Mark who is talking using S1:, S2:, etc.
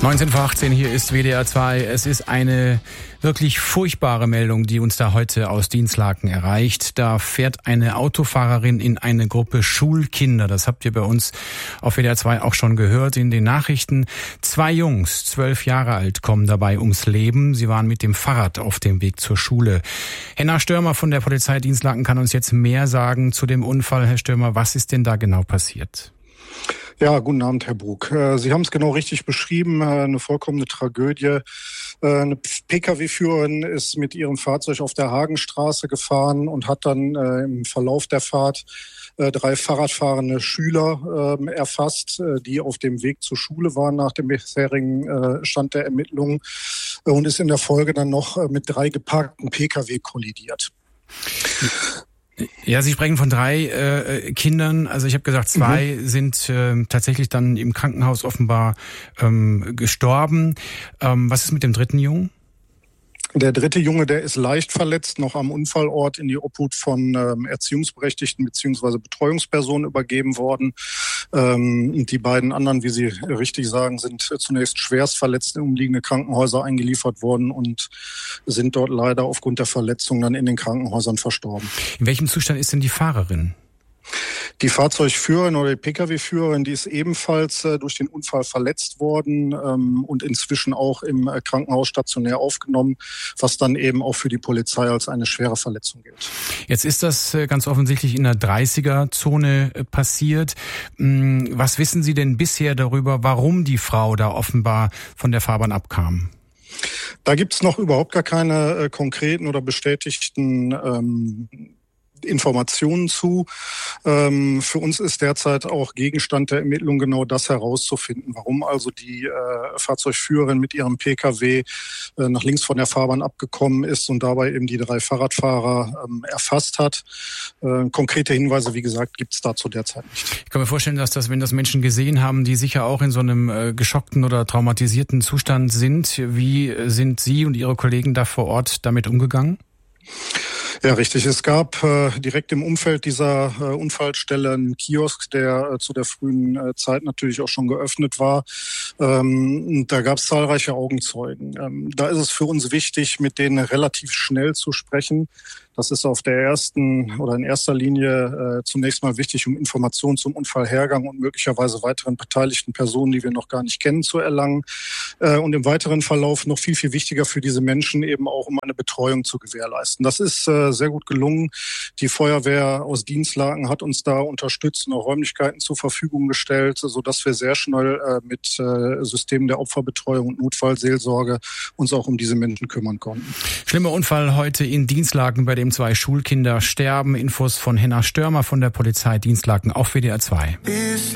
S1: 19:18 hier ist WDR 2. Es ist eine wirklich furchtbare Meldung, die uns da heute aus Dinslaken erreicht. Da fährt eine Autofahrerin in eine Gruppe Schulkinder. Das habt ihr bei uns auf WDR 2 auch schon gehört in den Nachrichten. 2 Jungs, 12 Jahre alt, kommen dabei ums Leben. Sie waren mit dem Fahrrad auf dem Weg zur Schule. Henna Störmer von der Polizei Dinslaken kann uns jetzt mehr sagen zu dem Unfall. Herr Störmer, was ist denn da genau passiert?
S2: Ja, guten Abend, Herr Brug. Sie haben es genau richtig beschrieben, eine vollkommene Tragödie. Eine Pkw-Führerin ist mit ihrem Fahrzeug auf der Hagenstraße gefahren und hat dann im Verlauf der Fahrt 3 Fahrradfahrende Schüler erfasst, die auf dem Weg zur Schule waren nach dem bisherigen Stand der Ermittlungen und ist in der Folge dann noch mit 3 geparkten Pkw kollidiert.
S1: Ja, Sie sprechen von 3 Kindern. Also ich habe gesagt, 2 sind tatsächlich dann im Krankenhaus offenbar gestorben. Was ist mit dem 3. Jungen?
S2: Der 3. Junge, der ist leicht verletzt, noch am Unfallort in die Obhut von Erziehungsberechtigten bzw. Betreuungspersonen übergeben worden. Die beiden anderen, wie Sie richtig sagen, sind zunächst schwerst verletzt in umliegende Krankenhäuser eingeliefert worden und sind dort leider aufgrund der Verletzungen dann in den Krankenhäusern verstorben.
S1: In welchem Zustand ist denn die Fahrerin?
S2: Die Fahrzeugführerin oder die Pkw-Führerin, die ist ebenfalls durch den Unfall verletzt worden und inzwischen auch im Krankenhaus stationär aufgenommen, was dann eben auch für die Polizei als eine schwere Verletzung gilt.
S1: Jetzt ist das ganz offensichtlich in der 30er-Zone passiert. Was wissen Sie denn bisher darüber, warum die Frau da offenbar von der Fahrbahn abkam?
S2: Da gibt's noch überhaupt gar keine konkreten oder bestätigten Informationen zu. Für uns ist derzeit auch Gegenstand der Ermittlung genau das herauszufinden, warum also die Fahrzeugführerin mit ihrem Pkw nach links von der Fahrbahn abgekommen ist und dabei eben die 3 Fahrradfahrer erfasst hat. Konkrete Hinweise, wie gesagt, gibt es dazu derzeit nicht.
S1: Ich kann mir vorstellen, dass das, wenn das Menschen gesehen haben, die sicher auch in so einem geschockten oder traumatisierten Zustand sind. Wie sind Sie und Ihre Kollegen da vor Ort damit umgegangen?
S2: Ja, richtig. Es gab direkt im Umfeld dieser Unfallstelle einen Kiosk, der zu der frühen Zeit natürlich auch schon geöffnet war. Da gab es zahlreiche Augenzeugen. Da ist es für uns wichtig, mit denen relativ schnell zu sprechen. Das ist in erster Linie zunächst mal wichtig, um Informationen zum Unfallhergang und möglicherweise weiteren beteiligten Personen, die wir noch gar nicht kennen, zu erlangen. Und im weiteren Verlauf noch viel, viel wichtiger für diese Menschen eben auch, um eine Betreuung zu gewährleisten. Das ist sehr gut gelungen. Die Feuerwehr aus Dinslaken hat uns da unterstützt und auch Räumlichkeiten zur Verfügung gestellt, sodass wir sehr schnell mit Systemen der Opferbetreuung und Notfallseelsorge uns auch um diese Menschen kümmern konnten.
S1: Schlimmer Unfall heute in Dinslaken, bei dem 2 Schulkinder sterben. Infos von Henna Störmer von der Polizei Dinslaken auf WDR 2.